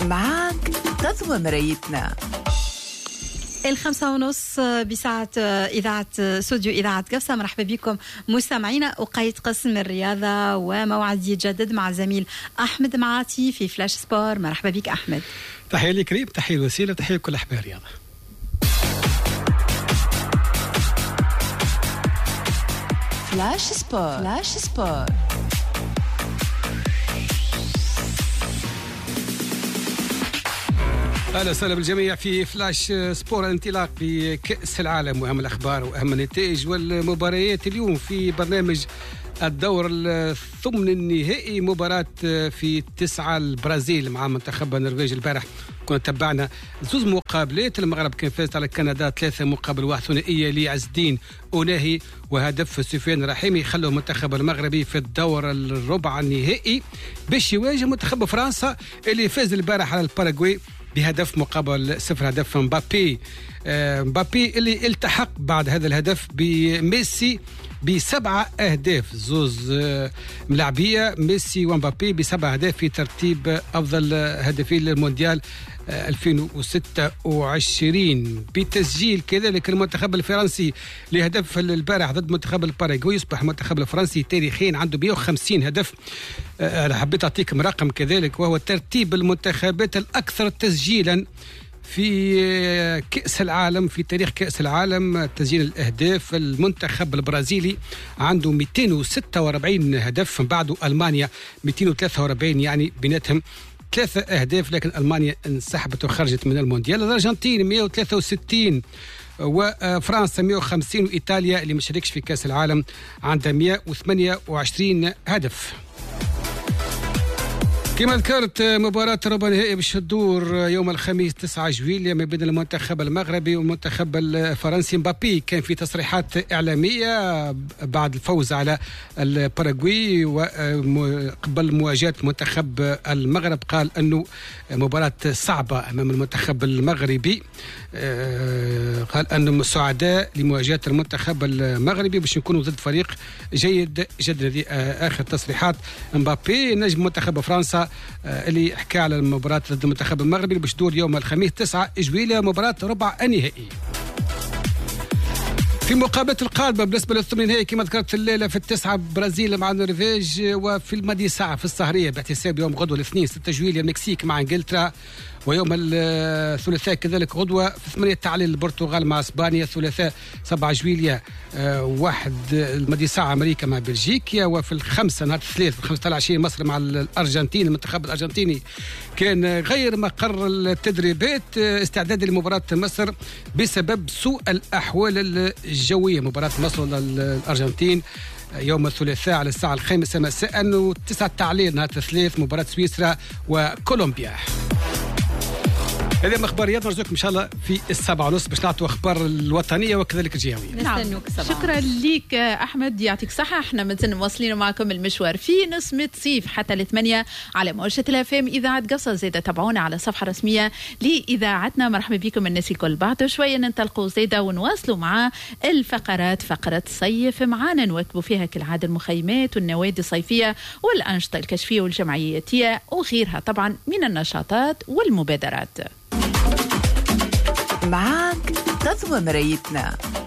معاك غزوة مرايتنا 5:30 بساعة إذاعة استوديو إذاعة قفصة. مرحبا بكم مستمعينا. أقيد قسم الرياضة وموعد يتجدد مع زميل أحمد معاتي في فلاش سبور. مرحبا بك أحمد. تحية لي كريم، تحية الوسيلة، تحية لكل أحباب الرياضة. فلاش سبور. فلاش سبور. اهلا وسهلا بالجميع في فلاش سبور، الانطلاق بكأس العالم واهم الاخبار واهم النتائج والمباريات اليوم في برنامج الدور الثمن النهائي. مباراة في 9 البرازيل مع منتخب النرويج. البارح كنا تبعنا زوز مقابلات، المغرب كان فاز على كندا 3-1 ثنائية لعز الدين أوناهي وهدف سفيان رحيمي، خلوا المنتخب المغربي في الدور الربع النهائي باش يواجه منتخب فرنسا اللي فاز البارح على الباراغواي بهدف مقابل 0. هدف مبابي اللي التحق بعد هذا الهدف بميسي ب7 أهداف، زوز ملاعبية ميسي ومبابي ب7 أهداف في ترتيب أفضل هدفين للمونديال 2026 بتسجيل كذلك المنتخب الفرنسي لهدف البارح ضد منتخب الباراغواي. يصبح المنتخب الفرنسي تاريخيا عنده 150 هدف. أنا حبيت أعطيكم رقم كذلك وهو ترتيب المنتخبات الأكثر تسجيلا في كأس العالم، في تاريخ كأس العالم تسجيل الأهداف. المنتخب البرازيلي عنده 246 هدف، من بعده ألمانيا 243، يعني بيناتهم 3 أهداف، لكن ألمانيا انسحبت وخرجت من المونديال. الأرجنتين 163 وفرنسا 150 وإيطاليا اللي مشاركش في كأس العالم عندها 128 هدف. كما ذكرت مباراة ربع نهائي باش تدور يوم الخميس 9 جويلية ما بين المنتخب المغربي والمنتخب الفرنسي. مبابي كان في تصريحات إعلامية بعد الفوز على الباراغواي وقبل مواجهة منتخب المغرب، قال أنه مباراة صعبة أمام المنتخب المغربي. قال أنهم سعداء لمواجهة المنتخب المغربي باش نكونوا ضد فريق جيد جدا. هذه آخر تصريحات مبابي نجم منتخب فرنسا اللي حكى على المباراة ضد المنتخب المغربي باش تدور يوم الخميس 9 جويلية، مباراة ربع النهائي. في مقابلة القادمة بالنسبة للثمن النهائي كما ذكرت الليلة في 9 برازيل مع النرويج، وفي المدي ساعة في السهرية باحتساب يوم غدوة الاثنين 6 جويلية المكسيك مع انجلترا، ويوم الثلاثاء كذلك غدوة في 8 تعليل البرتغال مع اسبانيا، الثلاثاء 7 جويلية 1 المدي ساعة امريكا مع بلجيكا، وفي الخمسة نهار الثلاث في 15 مصر مع الارجنتين. المنتخب الارجنتيني كان غير مقر التدريبات استعدادا لمباراة مصر بسبب سوء الاحوال الجوية. مباراة مصر والارجنتين يوم الثلاثاء على الساعة 5 مساء، و9 تعليل نهار الثلاث مباراة سويسرا وكولومبيا. هذه أخبار رياض. نرجوكم إن شاء الله في 7:30 باش نعطوا أخبار الوطنية وكذلك الجهوية. نستنوك 7. شكرا ليك أحمد، يعطيك صحة. احنا مازلنا مواصلين معكم المشوار في نسمة صيف حتى 8 على موجة الأفام إذاعة قفصة. زيادة تابعونا على صفحة رسمية لإذاعتنا. مرحبا بكم الناس الكل. بعد شوية ننطلقوا زيادة ونواصلوا مع الفقرات. فقرة صيف معانا نواكبوا فيها كالعادة المخيمات والنوادي الصيفية والأنشطة الكشفية والجمعياتية وغيرها طبعا من النشاطات والمبادرات. معاك غزوة مرايتنا.